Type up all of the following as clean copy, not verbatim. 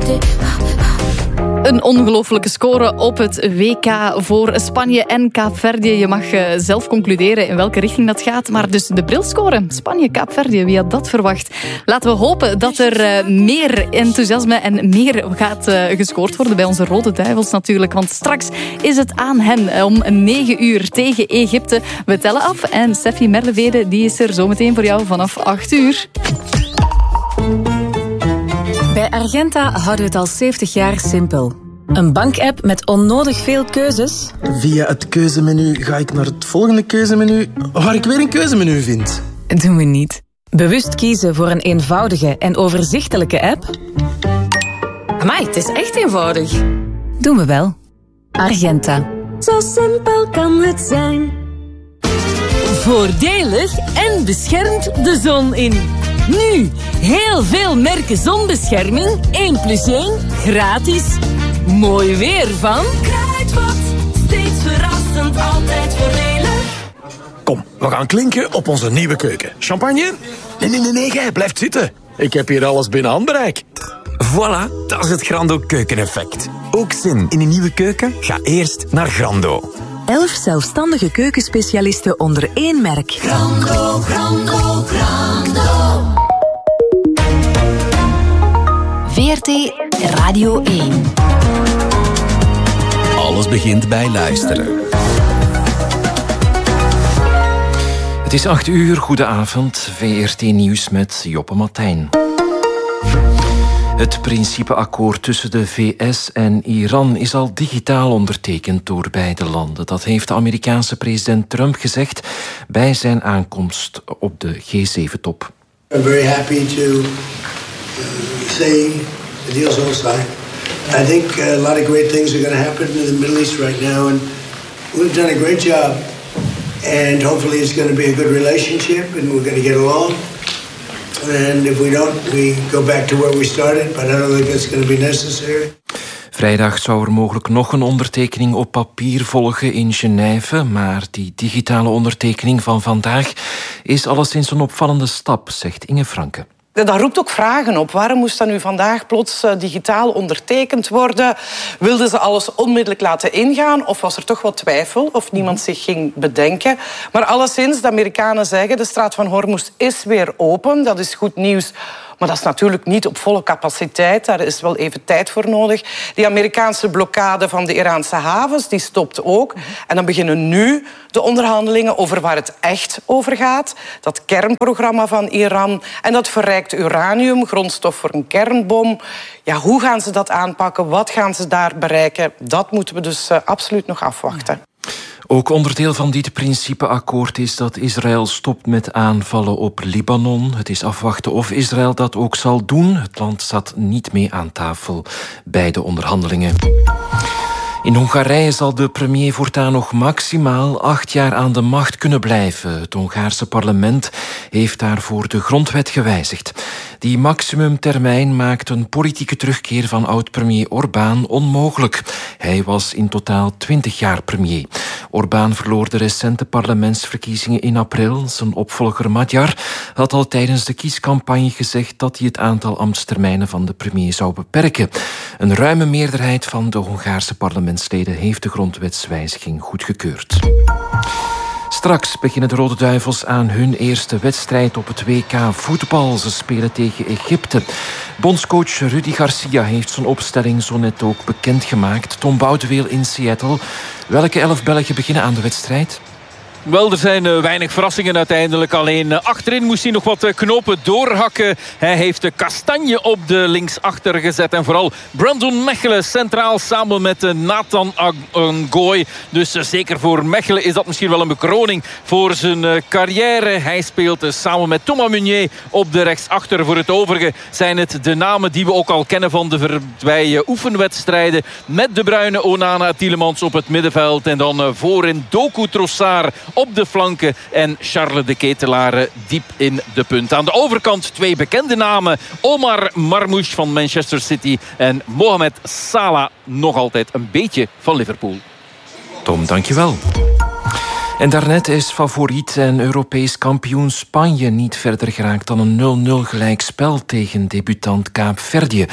Een ongelofelijke score op het WK voor Spanje en Kaapverdië. Je mag zelf concluderen in welke richting dat gaat. Maar dus de brilscore, Spanje, Kaapverdië, wie had dat verwacht? Laten we hopen dat er meer enthousiasme en meer gaat gescoord worden bij onze Rode Duivels natuurlijk. Want straks is het aan hen om 9 uur tegen Egypte. We tellen af en Steffi Merlevede die is er zometeen voor jou vanaf 8 uur. Bij Argenta houden we het al 70 jaar simpel. Een bankapp met onnodig veel keuzes. Via het keuzemenu ga ik naar het volgende keuzemenu, waar ik weer een keuzemenu vind. Doen we niet. Bewust kiezen voor een eenvoudige en overzichtelijke app. Amai, het is echt eenvoudig. Doen we wel. Argenta. Zo simpel kan het zijn. Voordelig en beschermt de zon in. Nu, heel veel merken zonbescherming. 1+1, gratis. Mooi weer van Kruidvat. Steeds verrassend, altijd voordelig. Kom, we gaan klinken op onze nieuwe keuken. Champagne? Nee, jij blijft zitten. Ik heb hier alles binnen handbereik. Voilà, dat is het Grando keukeneffect. Ook zin in een nieuwe keuken? Ga eerst naar Grando. 11 zelfstandige keukenspecialisten onder één merk. Grando. VRT Radio 1. Alles begint bij luisteren. Het is 8 uur, goedenavond. VRT Nieuws met Joppe Martijn. Het principeakkoord tussen de VS en Iran is al digitaal ondertekend door beide landen. Dat heeft de Amerikaanse president Trump gezegd bij zijn aankomst op de G7-top. I'm very happy to say the deal's all signed. I think a lot of great things are going to happen in the Middle East right now, and we've done a great job. And hopefully it's going to be a good relationship, and we're going to get along. And if we don't, we go back to where we started, but I don't think that's going to be necessary. Vrijdag zou er mogelijk nog een ondertekening op papier volgen in Genève, maar die digitale ondertekening van vandaag is alleszins een opvallende stap, zegt Inge Franke. Dat roept ook vragen op. Waarom moest dat nu vandaag plots digitaal ondertekend worden? Wilden ze alles onmiddellijk laten ingaan? Of was er toch wat twijfel of niemand zich ging bedenken? Maar alleszins, de Amerikanen zeggen, de straat van Hormuz is weer open. Dat is goed nieuws. Maar dat is natuurlijk niet op volle capaciteit. Daar is wel even tijd voor nodig. Die Amerikaanse blokkade van de Iraanse havens, die stopt ook. En dan beginnen nu de onderhandelingen over waar het echt over gaat. Dat kernprogramma van Iran. En dat verrijkt uranium, grondstof voor een kernbom. Ja, hoe gaan ze dat aanpakken? Wat gaan ze daar bereiken? Dat moeten we dus absoluut nog afwachten. Ook onderdeel van dit principeakkoord is dat Israël stopt met aanvallen op Libanon. Het is afwachten of Israël dat ook zal doen. Het land zat niet mee aan tafel bij de onderhandelingen. In Hongarije zal de premier voortaan nog maximaal 8 jaar aan de macht kunnen blijven. Het Hongaarse parlement heeft daarvoor de grondwet gewijzigd. Die maximumtermijn maakt een politieke terugkeer van oud-premier Orbán onmogelijk. Hij was in totaal 20 jaar premier. Orbán verloor de recente parlementsverkiezingen in april. Zijn opvolger Magyar had al tijdens de kiescampagne gezegd dat hij het aantal ambtstermijnen van de premier zou beperken. Een ruime meerderheid van de Hongaarse parlementsleden heeft de grondwetswijziging goedgekeurd. Straks beginnen de Rode Duivels aan hun eerste wedstrijd op het WK voetbal. Ze spelen tegen Egypte. Bondscoach Rudy Garcia heeft zijn opstelling zo net ook bekendgemaakt. Tom Boudeweel in Seattle. Welke 11 Belgen beginnen aan de wedstrijd? Wel, er zijn weinig verrassingen uiteindelijk. Alleen achterin moest hij nog wat knopen doorhakken. Hij heeft de Kastanje op de linksachter gezet. En vooral Brandon Mechelen centraal samen met Nathan Ngoy. Dus zeker voor Mechelen is dat misschien wel een bekroning voor zijn carrière. Hij speelt samen met Thomas Meunier op de rechtsachter. Voor het overige zijn het de namen die we ook al kennen van de voorbije oefenwedstrijden. Met De Bruyne, Onana, Tielemans op het middenveld. En dan voorin Doku Trossard op de flanken en Charles de Ketelaere diep in de punt. Aan de overkant 2 bekende namen. Omar Marmouche van Manchester City en Mohamed Salah nog altijd een beetje van Liverpool. Tom, dankjewel. En daarnet is favoriet en Europees kampioen Spanje niet verder geraakt dan een 0-0 gelijkspel tegen debutant Kaapverdië.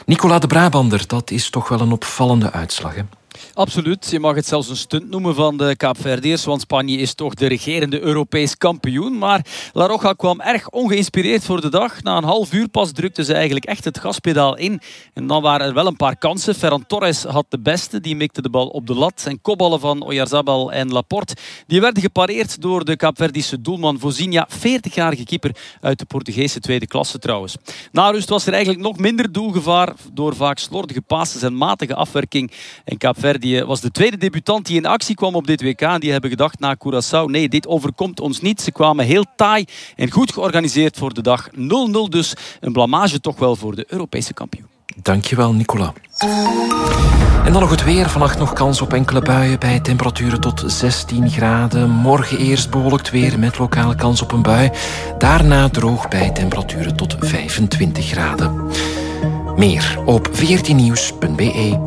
Nicolas de Brabander, dat is toch wel een opvallende uitslag, hè? Absoluut. Je mag het zelfs een stunt noemen van de Kaapverdiërs, want Spanje is toch de regerende Europees kampioen. Maar La Roja kwam erg ongeïnspireerd voor de dag. Na een half uur pas drukte ze eigenlijk echt het gaspedaal in. En dan waren er wel een paar kansen. Ferran Torres had de beste, die mikte de bal op de lat. En kopballen van Oyarzabal en Laporte, die werden gepareerd door de Kaapverdische doelman Vozinha, 40-jarige keeper uit de Portugese tweede klasse trouwens. Na rust was er eigenlijk nog minder doelgevaar door vaak slordige passes en matige afwerking. En Kaapverdië was de tweede debutant die in actie kwam op dit WK. En die hebben gedacht na Curaçao, nee, dit overkomt ons niet. Ze kwamen heel taai en goed georganiseerd voor de dag. 0-0 dus. Een blamage toch wel voor de Europese kampioen. Dankjewel, Nicolas. En dan nog het weer. Vannacht nog kans op enkele buien bij temperaturen tot 16 graden. Morgen eerst bewolkt weer met lokale kans op een bui. Daarna droog bij temperaturen tot 25 graden. Meer op 14nieuws.be.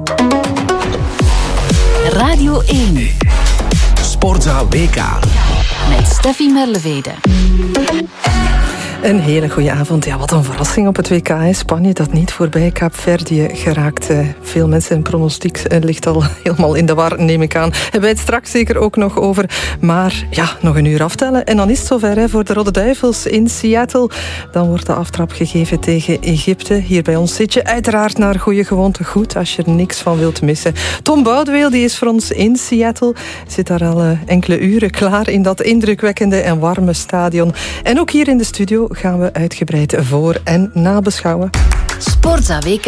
Radio 1. Sportza WK. Met Steffi Merlevede. Een hele goede avond. Ja, wat een verrassing op het WK. Spanje dat niet voorbij Kaapverdië geraakt. Veel mensen en pronostiek ligt al helemaal in de war, neem ik aan. Hebben wij het straks zeker ook nog over. Maar ja, nog een uur aftellen. En dan is het zover voor de Rode Duivels in Seattle. Dan wordt de aftrap gegeven tegen Egypte. Hier bij ons zit je uiteraard naar goede gewoonte goed, als je er niks van wilt missen. Tom Boudeweel, die is voor ons in Seattle. Zit daar al enkele uren klaar in dat indrukwekkende en warme stadion. En ook hier in de studio gaan we uitgebreid voor- en nabeschouwen. Sportza WK.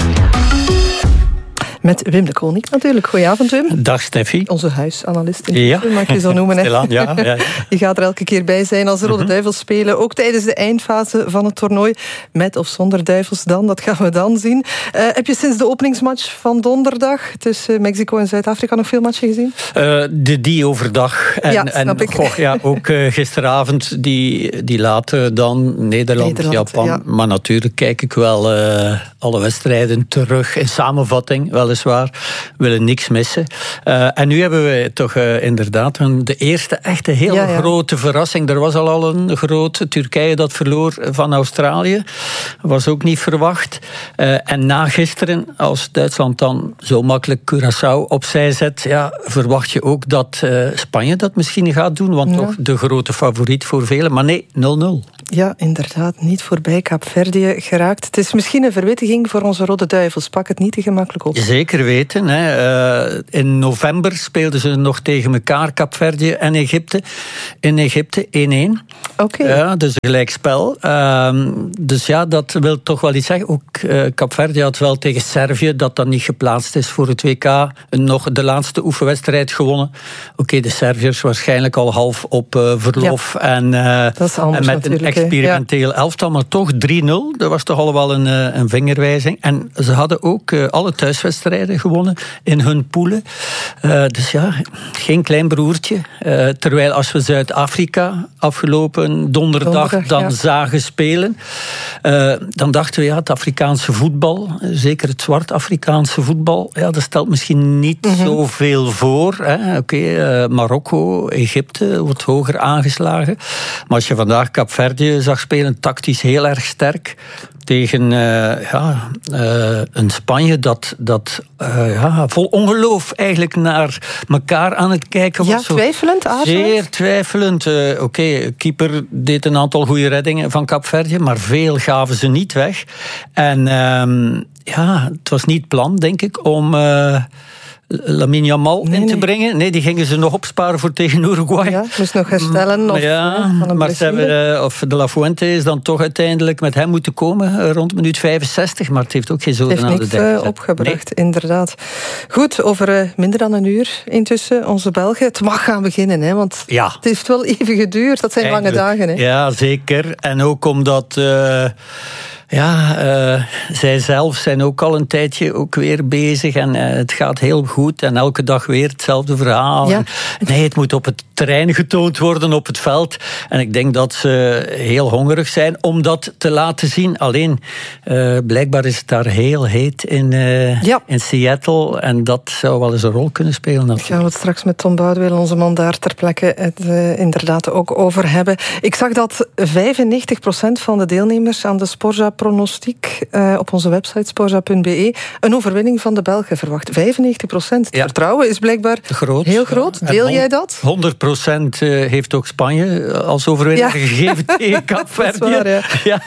Met Wim de Koning natuurlijk. Goedenavond, Wim. Dag, Steffi. Onze huisanalist. Ja. Mag ik je zo noemen. Ja. Je gaat er elke keer bij zijn als de Rode Duivels spelen. Ook tijdens de eindfase van het toernooi. Met of zonder Duivels dan. Dat gaan we dan zien. Heb je sinds de openingsmatch van donderdag tussen Mexico en Zuid-Afrika nog veel matchen gezien? Die overdag. En, snap ik. Ook gisteravond die late dan Nederland, Japan. Ja. Maar natuurlijk kijk ik wel alle wedstrijden terug in samenvatting. Weliswaar. Willen niks missen. En nu hebben we toch inderdaad de eerste echte heel grote verrassing. Er was al een groot Turkije dat verloor van Australië. Was ook niet verwacht. En na gisteren, als Duitsland dan zo makkelijk Curaçao opzij zet, verwacht je ook dat Spanje dat misschien gaat doen. Want toch de grote favoriet voor velen. Maar nee, 0-0. Ja, inderdaad. Niet voorbij Kaapverdië geraakt. Het is misschien een verwittiging voor onze Rode Duivels. Pak het niet te gemakkelijk op. Zeker weten. In november speelden ze nog tegen elkaar, Kaapverdië en Egypte. In Egypte 1-1. Oké. Ja, dus een gelijkspel. Dus ja, dat wil toch wel iets zeggen. Ook Kaapverdië had wel tegen Servië, dat dan niet geplaatst is voor het WK, nog de laatste oefenwedstrijd gewonnen. Oké, de Serviërs waarschijnlijk al half op verlof. Ja. En met een experimenteel elftal, maar toch 3-0. Dat was toch al wel een vingerwijzing. En ze hadden ook alle thuiswedstrijden gewonnen in hun poelen. Dus ja, geen klein broertje. Terwijl als we Zuid-Afrika afgelopen donderdag zagen spelen, dan dachten we, het Afrikaanse voetbal, zeker het zwart-Afrikaanse voetbal, dat stelt misschien niet zoveel voor. Oké, Marokko, Egypte wordt hoger aangeslagen. Maar als je vandaag Kaapverdië zag spelen, tactisch heel erg sterk, tegen een Spanje dat vol ongeloof eigenlijk naar elkaar aan het kijken was. Ja, twijfelend, zeer twijfelend. Oké, keeper deed een aantal goede reddingen van Kaapverdië, maar veel gaven ze niet weg. En het was niet het plan, denk ik, om Lamine Yamal in te brengen. Nee, die gingen ze nog opsparen voor tegen Uruguay. Ja, moest nog herstellen. Maar ze hebben, de La Fuente is dan toch uiteindelijk met hem moeten komen rond minuut 65, maar het heeft ook geen zoden aan de dek. Het heeft niks opgebracht, inderdaad. Goed, over minder dan een uur intussen, onze Belgen. Het mag gaan beginnen, want het heeft wel even geduurd. Dat zijn lange dagen. Hè? Ja, zeker. En ook omdat zij zelf zijn ook al een tijdje ook weer bezig en het gaat heel goed en elke dag weer hetzelfde verhaal. Ja. Nee, het moet op het terrein getoond worden, op het veld. En ik denk dat ze heel hongerig zijn om dat te laten zien. Alleen, blijkbaar is het daar heel heet in Seattle en dat zou wel eens een rol kunnen spelen. Daar gaan we het straks met Tom Boudeweel, onze man daar ter plekke, het inderdaad ook over hebben. Ik zag dat 95% van de deelnemers aan de Sportza Sporza-pronostiek op onze website sporza.be. Een overwinning van de Belgen verwacht. 95%. Het vertrouwen is blijkbaar heel groot. Deel jij dat? 100% heeft ook Spanje als overwinning gegeven tegen Kaapverdië.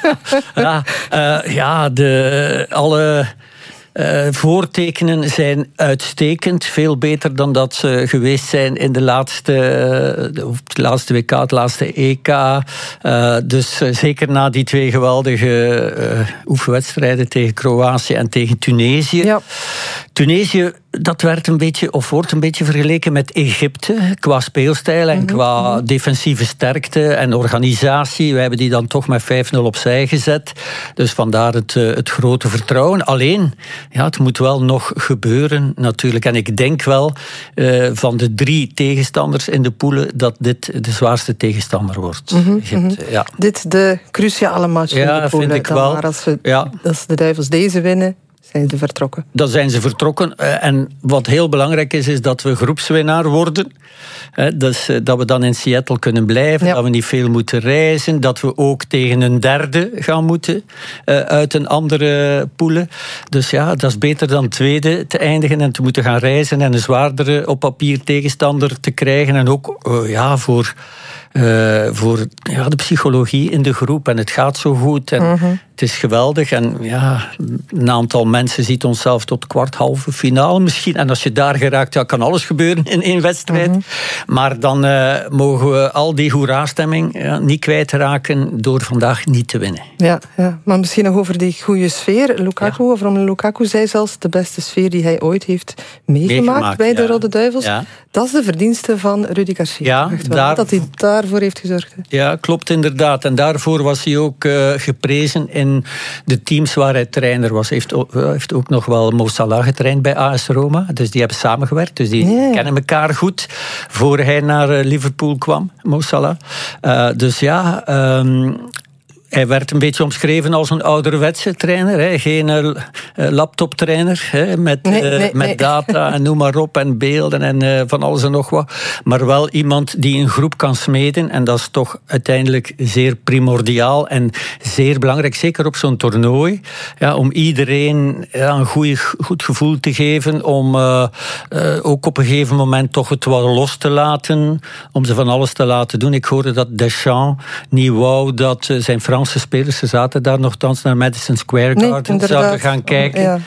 Alle voortekenen zijn uitstekend. Veel beter dan dat ze geweest zijn in de laatste WK, het laatste EK. Dus zeker na die 2 geweldige oefenwedstrijden tegen Kroatië en tegen Tunesië. Ja. Tunesië, dat wordt een beetje vergeleken met Egypte qua speelstijl en qua defensieve sterkte en organisatie. We hebben die dan toch met 5-0 opzij gezet. Dus vandaar het grote vertrouwen. Alleen, het moet wel nog gebeuren natuurlijk. En ik denk wel van de 3 tegenstanders in de poelen dat dit de zwaarste tegenstander wordt. Egypte, ja. Dit de cruciale match in de poelen. Vind ik wel. Maar als de Duivels deze winnen, zijn ze vertrokken. Dan zijn ze vertrokken. En wat heel belangrijk is dat we groepswinnaar worden. Dus dat we dan in Seattle kunnen blijven. Dat we niet veel moeten reizen. Dat we ook tegen een derde gaan moeten. Uit een andere poelen. Dus dat is beter dan tweede te eindigen en te moeten gaan reizen. En een zwaardere op papier tegenstander te krijgen. En ook voor de psychologie in de groep. En het gaat zo goed. En het is geweldig. En een aantal mensen ziet onszelf tot halve finale misschien. En als je daar geraakt, kan alles gebeuren in 1 wedstrijd. Maar dan mogen we al die hoera-stemming niet kwijtraken door vandaag niet te winnen. Ja, maar misschien nog over die goede sfeer. Lukaku zei zelfs de beste sfeer die hij ooit heeft meegemaakt bij de Rode Duivels. Ja. Dat is de verdienste van Rudy Garcia. Dat hij daarvoor heeft gezorgd. Ja, klopt inderdaad. En daarvoor was hij ook geprezen in de teams waar hij trainer was. Hij heeft ook nog wel Mo Salah getraind bij AS Roma. Dus die hebben samengewerkt. Dus die kennen elkaar goed. Voor hij naar Liverpool kwam, Mo Salah. Hij werd een beetje omschreven als een ouderwetse trainer. Geen laptoptrainer met data en noem maar op en beelden en van alles en nog wat. Maar wel iemand die een groep kan smeden. En dat is toch uiteindelijk zeer primordiaal en zeer belangrijk. Zeker op zo'n toernooi. Om iedereen een goed gevoel te geven. Om ook op een gegeven moment toch het wat los te laten. Om ze van alles te laten doen. Ik hoorde dat Deschamps niet wou dat zijn Franse spelers, ze zaten daar nogthans naar Madison Square Garden, zouden gaan kijken.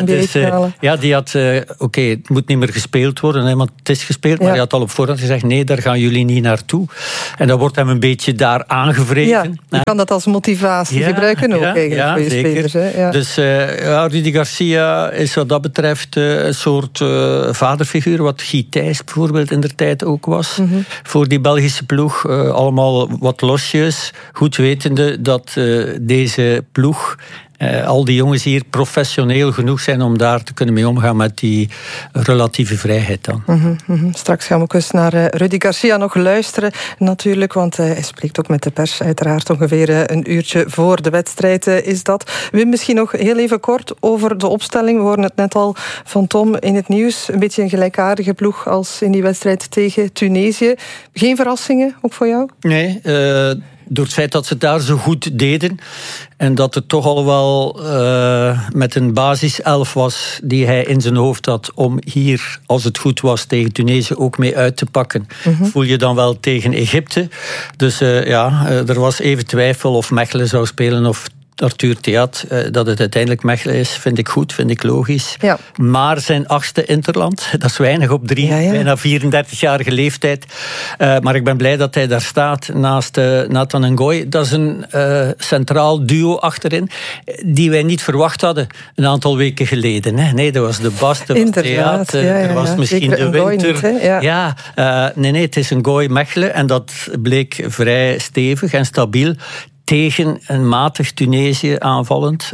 Die had, het moet niet meer gespeeld worden, want het is gespeeld, maar hij had al op voorhand gezegd, nee, daar gaan jullie niet naartoe. En dat wordt hem een beetje daar aangevreven. Je kan dat als motivatie gebruiken ook eigenlijk voor je spelers. Dus Rudy Garcia is wat dat betreft een soort vaderfiguur, wat Guy Thijs bijvoorbeeld in der tijd ook was, voor die Belgische ploeg. Allemaal wat losjes, goed wetende dat deze ploeg, al die jongens hier professioneel genoeg zijn om daar te kunnen mee omgaan met die relatieve vrijheid dan. Straks gaan we ook eens naar Rudy Garcia nog luisteren natuurlijk, want hij spreekt ook met de pers uiteraard ongeveer een uurtje voor de wedstrijd is dat. Wim, misschien nog heel even kort over de opstelling. We hoorden het net al van Tom in het nieuws. Een beetje een gelijkaardige ploeg als in die wedstrijd tegen Tunesië. Geen verrassingen, ook voor jou? Nee, door het feit dat ze het daar zo goed deden en dat het toch al wel met een basiself was die hij in zijn hoofd had om hier, als het goed was, tegen Tunesië ook mee uit te pakken. Voel je dan wel tegen Egypte. Dus er was even twijfel of Mechelen zou spelen of Arthur Theat. Dat het uiteindelijk Mechelen is, vind ik goed, vind ik logisch. Ja. Maar zijn 8e interland, dat is weinig op 3, bijna 34-jarige leeftijd. Maar ik ben blij dat hij daar staat naast Nathan Ngoy. Dat is een centraal duo achterin, die wij niet verwacht hadden een aantal weken geleden. Hè. Nee, dat was de Bas, dat was Theat, er was misschien de Winter. Nee, het is Ngoy Mechelen en dat bleek vrij stevig en stabiel. Tegen een matig Tunesië aanvallend.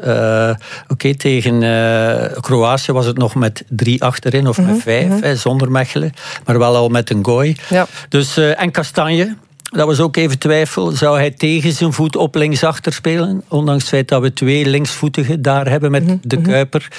Tegen Kroatië was het nog met 3 achterin of met 5, zonder Mechelen. Maar wel al met een Ngoy. Ja. Dus, en Kastanje. Dat was ook even twijfel. Zou hij tegen zijn voet op linksachter spelen? Ondanks het feit dat we 2 linksvoetigen daar hebben met de Kuiper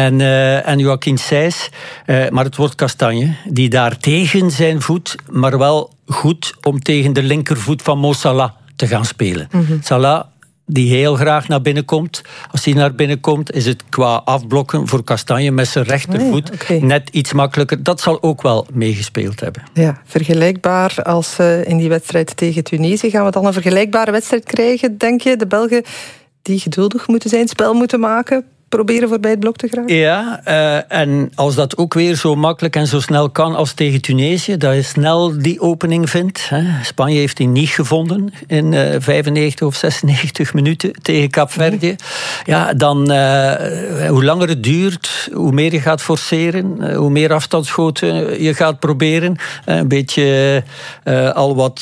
en Joaquin Sijs. Maar het wordt Kastanje, die daar tegen zijn voet, maar wel goed om tegen de linkervoet van Mo Salah te gaan spelen. Salah die heel graag naar binnen komt. Als hij naar binnen komt, is het qua afblokken voor Kastanje met zijn rechtervoet net iets makkelijker. Dat zal ook wel meegespeeld hebben. Ja, vergelijkbaar als in die wedstrijd tegen Tunesië. Gaan we dan een vergelijkbare wedstrijd krijgen, denk je? De Belgen die geduldig moeten zijn, spel moeten maken, proberen voorbij het blok te geraken? Ja, en als dat ook weer zo makkelijk en zo snel kan als tegen Tunesië, dat je snel die opening vindt. Hè. Spanje heeft die niet gevonden in 95 of 96 minuten tegen Kaapverdië. Ja, dan hoe langer het duurt, hoe meer je gaat forceren, hoe meer afstandsschoten je gaat proberen. Een beetje al wat,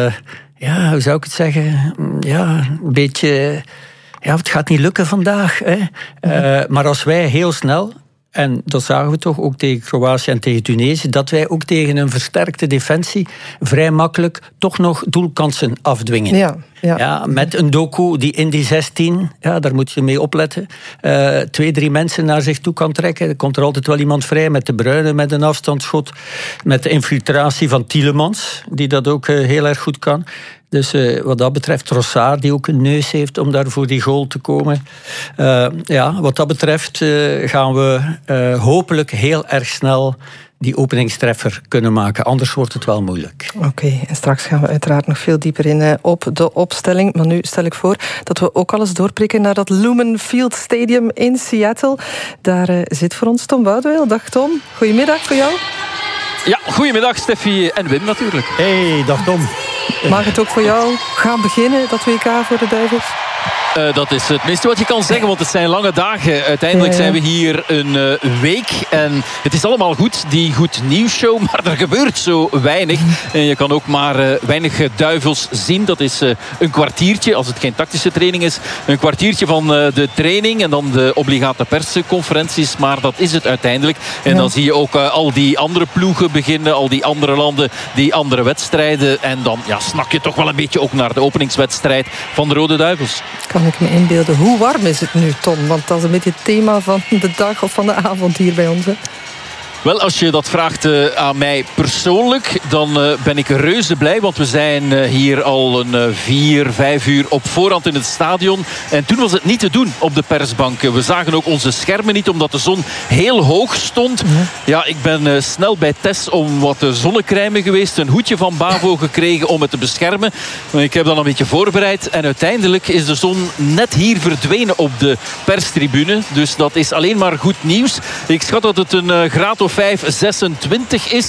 hoe zou ik het zeggen? Ja, een beetje... Ja, het gaat niet lukken vandaag. Hè. Maar als wij heel snel, en dat zagen we toch ook tegen Kroatië en tegen Tunesië, dat wij ook tegen een versterkte defensie vrij makkelijk toch nog doelkansen afdwingen. Ja, met een Doku die in die 16, daar moet je mee opletten, 2-3 mensen naar zich toe kan trekken. Er komt er altijd wel iemand vrij met De Bruyne, met een afstandsschot, met de infiltratie van Tielemans, die dat ook heel erg goed kan. Dus wat dat betreft Trossard, die ook een neus heeft om daar voor die goal te komen. Wat dat betreft gaan we hopelijk heel erg snel die openingstreffer kunnen maken. Anders wordt het wel moeilijk. Oké, en straks gaan we uiteraard nog veel dieper in op de opstelling. Maar nu stel ik voor dat we ook alles doorprikken naar dat Lumen Field Stadium in Seattle. Daar zit voor ons Tom Boudewijn. Dag Tom, goedemiddag voor jou. Ja, goedemiddag Steffi en Wim natuurlijk. Hey, dag Tom. Mag het ook voor jou gaan beginnen, dat WK voor de Duivels? Dat is het minste wat je kan zeggen, want het zijn lange dagen. Uiteindelijk zijn we hier een week en het is allemaal goed, die goed nieuwsshow, maar er gebeurt zo weinig. En je kan ook maar weinig Duivels zien. Dat is een kwartiertje, als het geen tactische training is, een kwartiertje van de training en dan de obligate persconferenties, maar dat is het uiteindelijk. En dan zie je ook al die andere ploegen beginnen, al die andere landen, die andere wedstrijden. En dan snak je toch wel een beetje ook naar de openingswedstrijd van de Rode Duivels. Kan ik me inbeelden. Hoe warm is het nu, Tom? Want dat is een beetje het thema van de dag of van de avond hier bij ons. Hè? Wel, als je dat vraagt aan mij persoonlijk, dan ben ik reuze blij. Want we zijn hier al een 4-5 uur op voorhand in het stadion. En toen was het niet te doen op de persbanken. We zagen ook onze schermen niet, omdat de zon heel hoog stond. Ja, ik ben snel bij Tess om wat zonnecrème geweest. Een hoedje van Bavo gekregen om het te beschermen. Ik heb dan een beetje voorbereid. En uiteindelijk is de zon net hier verdwenen op de perstribune. Dus dat is alleen maar goed nieuws. Ik schat dat het een graad of 5,26 is.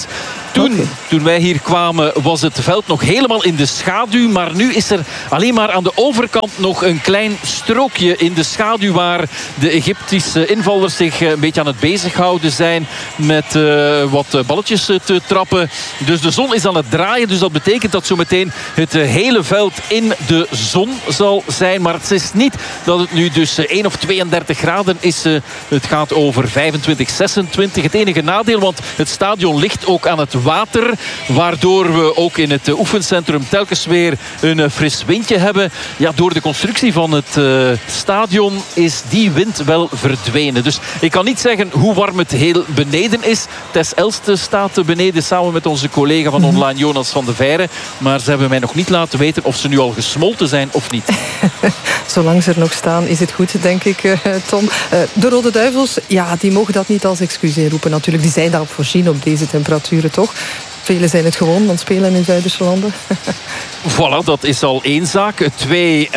Toen wij hier kwamen was het veld nog helemaal in de schaduw. Maar nu is er alleen maar aan de overkant nog een klein strookje in de schaduw waar de Egyptische invallers zich een beetje aan het bezighouden zijn met wat balletjes te trappen. Dus de zon is aan het draaien. Dus dat betekent dat zometeen het hele veld in de zon zal zijn. Maar het is niet dat het nu dus 1 of 32 graden is. Het gaat over 25, 26. Het enige nadeel, want het stadion ligt ook aan het water, waardoor we ook in het oefencentrum telkens weer een fris windje hebben. Ja, door de constructie van het stadion is die wind wel verdwenen. Dus ik kan niet zeggen hoe warm het heel beneden is. Tess Elste staat beneden samen met onze collega van online Jonas van de Veire. Maar ze hebben mij nog niet laten weten of ze nu al gesmolten zijn of niet. Zolang ze er nog staan is het goed, denk ik, Tom. De Rode Duivels, die mogen dat niet als excuus inroepen natuurlijk. Die zijn daarop voorzien op deze temperaturen, toch? Velen zijn het gewoon aan spelen in Zuiderse landen. Voilà, dat is al 1 zaak. 2,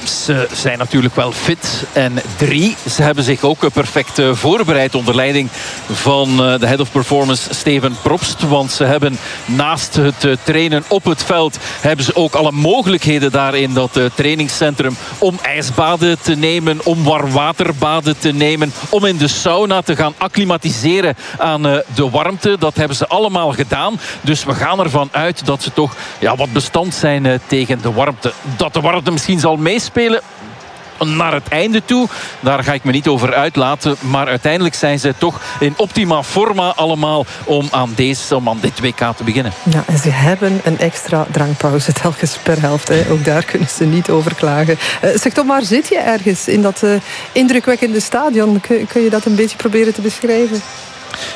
ze zijn natuurlijk wel fit. En 3, ze hebben zich ook perfect voorbereid onder leiding van de head of performance Steven Probst. Want ze hebben naast het trainen op het veld, hebben ze ook alle mogelijkheden daar in dat trainingscentrum om ijsbaden te nemen, om warmwaterbaden te nemen, om in de sauna te gaan acclimatiseren aan de warmte. Dat hebben ze allemaal gedaan. Dus we gaan ervan uit dat ze toch wat bestand zijn tegen de warmte. Dat de warmte misschien zal meespelen naar het einde toe, daar ga ik me niet over uitlaten. Maar uiteindelijk zijn ze toch in optima forma allemaal om aan dit WK te beginnen. Ja, en ze hebben een extra drankpauze telkens per helft. Hè. Ook daar kunnen ze niet over klagen. Zeg toch, waar zit je ergens in dat indrukwekkende stadion? Kun je dat een beetje proberen te beschrijven?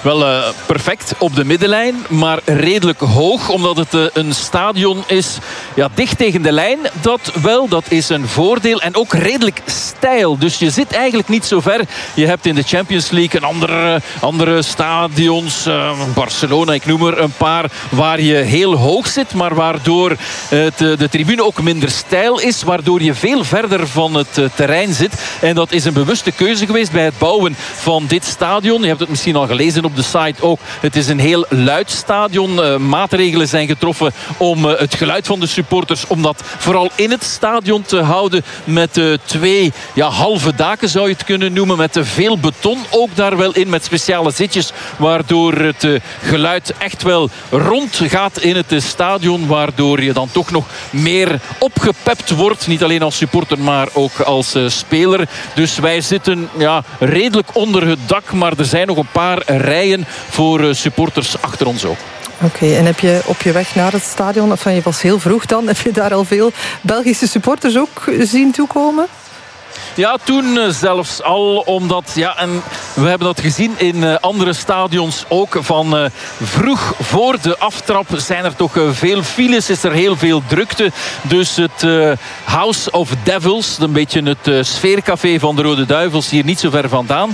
Wel perfect op de middenlijn, maar redelijk hoog. Omdat het een stadion is dicht tegen de lijn. Dat is een voordeel. En ook redelijk steil. Dus je zit eigenlijk niet zo ver. Je hebt in de Champions League andere stadions. Barcelona, ik noem er een paar. Waar je heel hoog zit. Maar waardoor de tribune ook minder steil is. Waardoor je veel verder van het terrein zit. En dat is een bewuste keuze geweest bij het bouwen van dit stadion. Je hebt het misschien al gelezen op de site ook. Het is een heel luid stadion. Maatregelen zijn getroffen om het geluid van de supporters, om dat vooral in het stadion te houden. Met 2 halve daken zou je het kunnen noemen. Met veel beton ook daar wel in. Met speciale zitjes. Waardoor het geluid echt wel rond gaat in het stadion. Waardoor je dan toch nog meer opgepept wordt. Niet alleen als supporter, maar ook als speler. Dus wij zitten redelijk onder het dak. Maar er zijn nog een paar rijen voor supporters achter ons ook. Oké, en heb je op je weg naar het stadion, je was heel vroeg dan, heb je daar al veel Belgische supporters ook zien toekomen? Ja, toen zelfs al, omdat... en we hebben dat gezien in andere stadions ook. Van vroeg voor de aftrap zijn er toch veel files, is er heel veel drukte. Dus het House of Devils, een beetje het sfeercafé van de Rode Duivels, hier niet zo ver vandaan.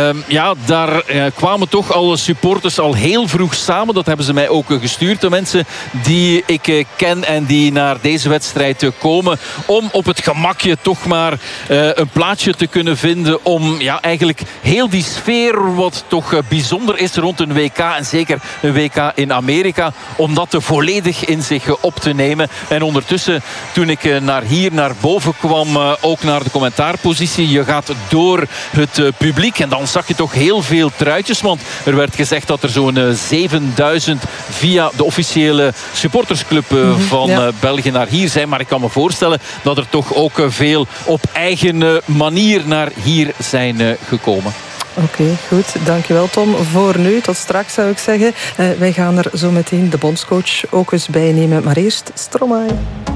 Daar kwamen toch alle supporters al heel vroeg samen. Dat hebben ze mij ook gestuurd, de mensen die ik ken en die naar deze wedstrijd komen. Om op het gemakje toch maar een plaatsje te kunnen vinden om eigenlijk heel die sfeer wat toch bijzonder is rond een WK en zeker een WK in Amerika, om dat volledig in zich op te nemen. En ondertussen, toen ik naar boven kwam, ook naar de commentaarpositie, je gaat door het publiek en dan zag je toch heel veel truitjes, want er werd gezegd dat er zo'n 7000 via de officiële supportersclub van België naar hier zijn, maar ik kan me voorstellen dat er toch ook veel op eigen manier naar hier zijn gekomen. Oké, goed. Dankjewel Tom. Voor nu, tot straks zou ik zeggen. Wij gaan er zo meteen de bondscoach ook eens bij nemen. Maar eerst Stromae.